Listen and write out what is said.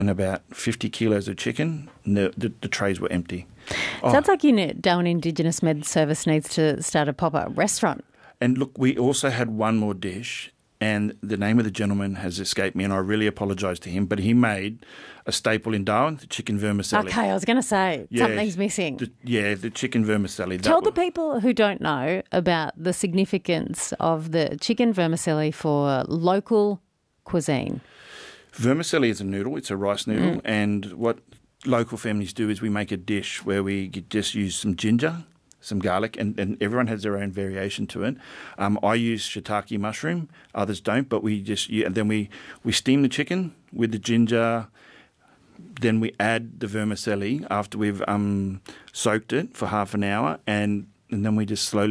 and about 50 kilos of chicken, and the trays were empty. Sounds like Darwin Indigenous Med Service needs to start a pop-up restaurant. And look, we also had one more dish, and the name of the gentleman has escaped me, and I really apologise to him, but he made a staple in Darwin, the chicken vermicelli. Okay, I was going to say, something's missing. The chicken vermicelli. Tell the people who don't know about the significance of the chicken vermicelli for local cuisine. Vermicelli is a noodle. It's a rice noodle. And what local families do is we make a dish where we just use some ginger, some garlic, and everyone has their own variation to it. I use shiitake mushroom. Others don't, but then we steam the chicken with the ginger. Then we add the vermicelli after we've soaked it for half an hour, and then we just slowly